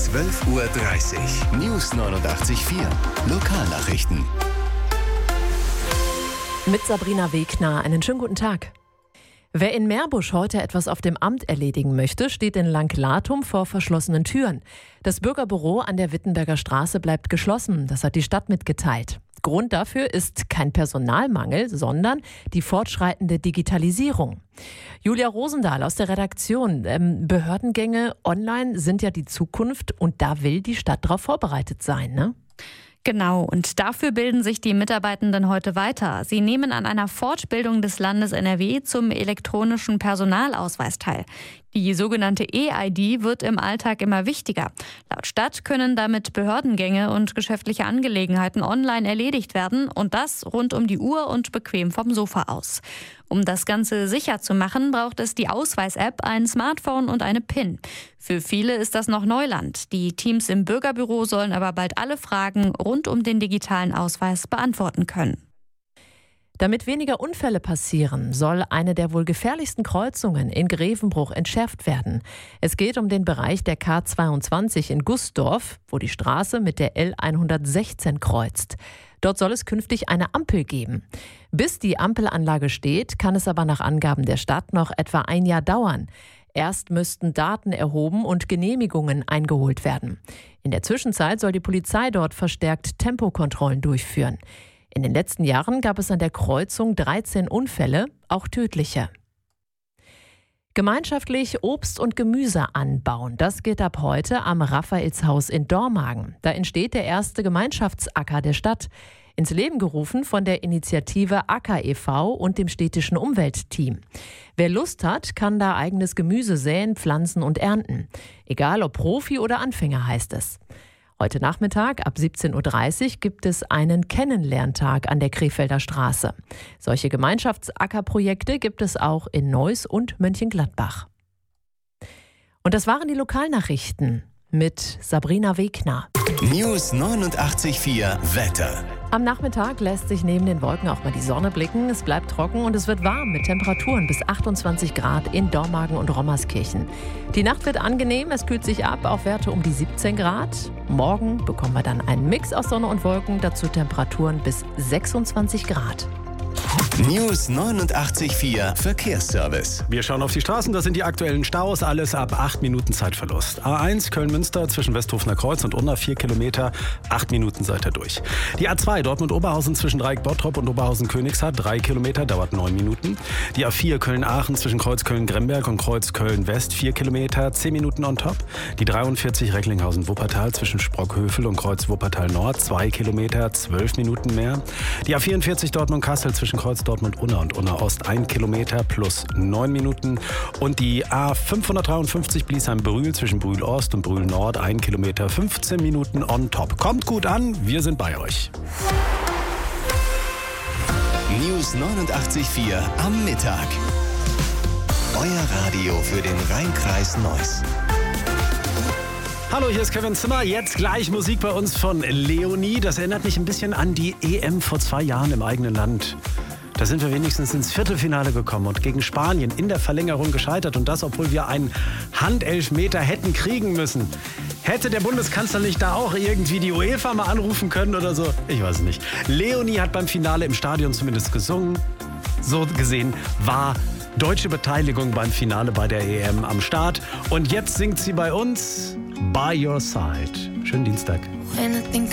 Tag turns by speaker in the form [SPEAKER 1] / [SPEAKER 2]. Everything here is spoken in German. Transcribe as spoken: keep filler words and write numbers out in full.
[SPEAKER 1] zwölf Uhr dreißig. News neunundachtzig Komma vier. Lokalnachrichten.
[SPEAKER 2] Mit Sabrina Wegner. Einen schönen guten Tag. Wer in Meerbusch heute etwas auf dem Amt erledigen möchte, steht in Langlatum vor verschlossenen Türen. Das Bürgerbüro an der Wittenberger Straße bleibt geschlossen. Das hat die Stadt mitgeteilt. Grund dafür ist kein Personalmangel, sondern die fortschreitende Digitalisierung. Julia Rosendahl aus der Redaktion. Ähm, Behördengänge online sind ja die Zukunft und da will die Stadt darauf vorbereitet sein, ne?
[SPEAKER 3] Genau, und dafür bilden sich die Mitarbeitenden heute weiter. Sie nehmen an einer Fortbildung des Landes N R W zum elektronischen Personalausweis teil. Die sogenannte E I D wird im Alltag immer wichtiger. Laut Stadt können damit Behördengänge und geschäftliche Angelegenheiten online erledigt werden und das rund um die Uhr und bequem vom Sofa aus. Um das Ganze sicher zu machen, braucht es die Ausweis-App, ein Smartphone und eine PIN. Für viele ist das noch Neuland. Die Teams im Bürgerbüro sollen aber bald alle Fragen rund um den digitalen Ausweis beantworten können.
[SPEAKER 2] Damit weniger Unfälle passieren, soll eine der wohl gefährlichsten Kreuzungen in Grevenbruch entschärft werden. Es geht um den Bereich der K zweiundzwanzig in Gusdorf, wo die Straße mit der L hundertsechzehn kreuzt. Dort soll es künftig eine Ampel geben. Bis die Ampelanlage steht, kann es aber nach Angaben der Stadt noch etwa ein Jahr dauern. Erst müssten Daten erhoben und Genehmigungen eingeholt werden. In der Zwischenzeit soll die Polizei dort verstärkt Tempokontrollen durchführen. In den letzten Jahren gab es an der Kreuzung dreizehn Unfälle, auch tödliche. Gemeinschaftlich Obst und Gemüse anbauen, das geht ab heute am Raphaelshaus in Dormagen. Da entsteht der erste Gemeinschaftsacker der Stadt. Ins Leben gerufen von der Initiative Acker e V und dem städtischen Umweltteam. Wer Lust hat, kann da eigenes Gemüse säen, pflanzen und ernten. Egal ob Profi oder Anfänger, heißt es. Heute Nachmittag ab siebzehn Uhr dreißig gibt es einen Kennenlerntag an der Krefelder Straße. Solche Gemeinschaftsackerprojekte gibt es auch in Neuss und Mönchengladbach. Und das waren die Lokalnachrichten mit Sabrina Wegner.
[SPEAKER 1] News neunundachtzig Komma vier Wetter.
[SPEAKER 2] Am Nachmittag lässt sich neben den Wolken auch mal die Sonne blicken. Es bleibt trocken und es wird warm mit Temperaturen bis achtundzwanzig Grad in Dormagen und Rommerskirchen. Die Nacht wird angenehm, es kühlt sich ab auf Werte um die siebzehn Grad. Morgen bekommen wir dann einen Mix aus Sonne und Wolken, dazu Temperaturen bis sechsundzwanzig Grad.
[SPEAKER 1] News neunundachtzig Komma vier Verkehrsservice.
[SPEAKER 4] Wir schauen auf die Straßen, das sind die aktuellen Staus, alles ab acht Minuten Zeitverlust. A eins Köln-Münster zwischen Westhofener Kreuz und Unna vier Kilometer, acht Minuten seid ihr durch. Die A zwei Dortmund-Oberhausen zwischen Dreieck-Bottrop und Oberhausen-Königshardt, drei Kilometer, dauert neun Minuten. Die A vier Köln-Aachen zwischen Kreuz Köln-Gremberg und Kreuz Köln-West, vier Kilometer, zehn Minuten on top. Die dreiundvierzig Recklinghausen-Wuppertal zwischen Sprockhövel und Kreuz Wuppertal-Nord, zwei Kilometer, zwölf Minuten mehr. Die A vierundvierzig Dortmund-Kassel zwischen Kreuz Dortmund-Unna und Unna-Ost, ein Kilometer plus neun Minuten. Und die A fünfhundertdreiundfünfzig Bliesheim-Brühl zwischen Brühl-Ost und Brühl-Nord, ein Kilometer, fünfzehn Minuten on top. Kommt gut an, wir sind bei euch.
[SPEAKER 1] News neunundachtzig Komma vier am Mittag. Euer Radio für den Rheinkreis Neuss.
[SPEAKER 4] Hallo, hier ist Kevin Zimmer. Jetzt gleich Musik bei uns von Leonie. Das erinnert mich ein bisschen an die E M vor zwei Jahren im eigenen Land. Da sind wir wenigstens ins Viertelfinale gekommen und gegen Spanien in der Verlängerung gescheitert. Und das, obwohl wir einen Handelfmeter hätten kriegen müssen. Hätte der Bundeskanzler nicht da auch irgendwie die UEFA mal anrufen können oder so? Ich weiß es nicht. Leonie hat beim Finale im Stadion zumindest gesungen. So gesehen war deutsche Beteiligung beim Finale bei der E M am Start. Und jetzt singt sie bei uns By Your Side. Schönen Dienstag.